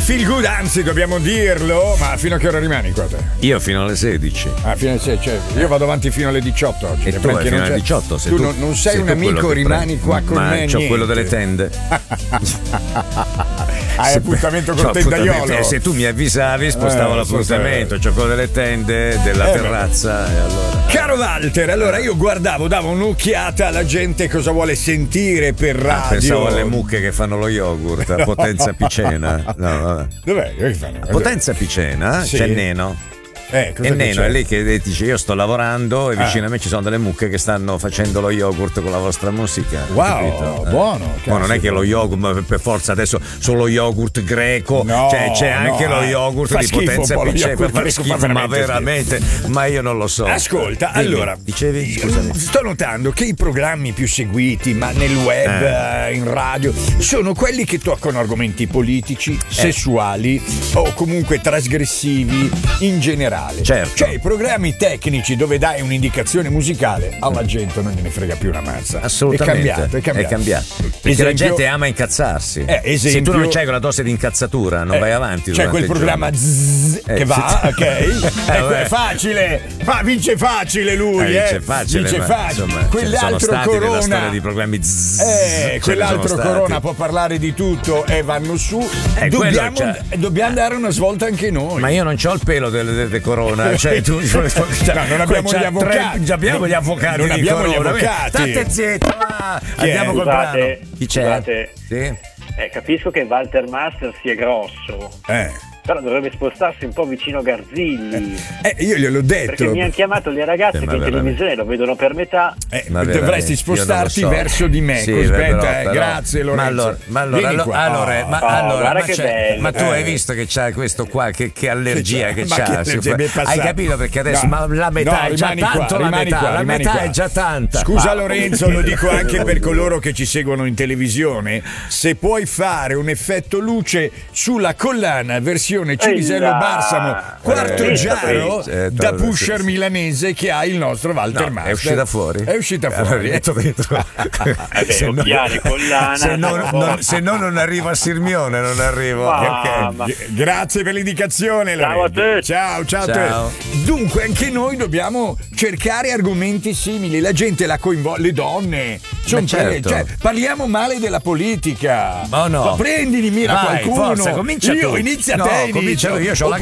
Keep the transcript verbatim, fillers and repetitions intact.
feel good, anzi dobbiamo dirlo, ma fino a che ora rimani qua te? Io fino alle sedici. Ah, fino alle sedici, cioè, io vado avanti fino alle diciotto oggi. E tu vai fino alle diciotto. Se tu, tu non, non sei, sei un amico, rimani pre- qua con ma me. Ma c'ho niente. quello delle tende. Hai appuntamento col tendaiolo. Se tu mi avvisavi spostavo eh, l'appuntamento, c'ho quello delle tende, della eh, terrazza e allora. Caro Walter, allora io guardavo, davo un'occhiata alla gente cosa vuole sentire per radio. Ah, pensavo alle mucche che fanno lo yogurt a Potenza Picena. No, vabbè. Dov'è? Che fanno? Potenza Picena sì. C'è Neno. Eh, e Neno è lì che dice io sto lavorando e vicino ah. a me ci sono delle mucche che stanno facendo lo yogurt con la vostra musica. Wow, eh. buono. Ma non è che lo yogurt, ma per forza adesso solo yogurt greco, no, cioè c'è no, anche lo yogurt fa di Potenza Picena per fare schifo, schifo, ma veramente, schifo. Ma io non lo so. Ascolta, Dimmi, allora, dicevi? Scusami. Sto notando che i programmi più seguiti, ma nel web, eh. in radio, sono quelli che toccano argomenti politici, eh. sessuali o comunque trasgressivi in generale. Certo. Cioè, i programmi tecnici dove dai un'indicazione musicale alla gente non gliene frega più una mazza. Assolutamente. È cambiato, è cambiato. È cambiato. Perché esempio, la gente ama incazzarsi. Eh, esempio, se tu non c'hai quella dose di incazzatura, non eh, vai avanti. C'è quel programma zzz, eh, che va, sì. ok? ecco, è facile, fa, vince facile lui, eh, vince facile. Vince ma, facile. Insomma, quell'altro sono stati Corona. Nella storia di programmi zzz, eh, quell'altro Corona può parlare di tutto e vanno su. Eh, dobbiamo, dobbiamo dare una svolta anche noi. Ma io non c'ho il pelo del, del, del Corona, cioè tu no, non abbiamo gli avvocati. Tre, abbiamo gli avvocati. Non di abbiamo Corona. Gli avvocati. State zitto, ah, andiamo col scusate, brano. Chi c'è? Scusate, sì? eh, capisco che Walter Master sia grosso. Eh. Però dovrebbe spostarsi un po' vicino Garzilli. Eh, io gliel'ho detto. Perché mi hanno chiamato le ragazze eh, che in televisione lo vedono per metà. Eh, dovresti spostarti so. verso di me. Sì, Aspetta, però, eh, però, grazie Lorenzo. Ma allora, ma allora, allora, allora, oh, ma, oh, allora ma, che bello, ma tu eh. hai visto che c'ha questo qua, che, che allergia che, che c'ha? c'ha? Che c'ha? Hai capito perché adesso no, ma la metà no, è già tanto, qua, la metà, qua, la metà qua. è già tanta. Scusa ah. Lorenzo, lo dico anche per coloro che ci seguono in televisione, se puoi fare un effetto luce sulla collana versione Cinisello Barsamo quarto eh, giaro eh, da pusher milanese che ha il nostro Walter no, Master. È uscita fuori? È uscita fuori. Allora, dentro. Vabbè, se, non, collana, se, non, non, se no non arrivo a Sirmione, non arrivo. Ma, okay. ma... Grazie per l'indicazione. Ciao a te. Ciao, ciao, ciao. a te. Dunque anche noi dobbiamo cercare argomenti simili. La gente la coinvolge, le donne. Sono certo. cioè, parliamo male della politica. Ma no. Ma prendi di mira Vai, qualcuno. forza, comincia io tu. inizia no, te. Comincia io, io ho la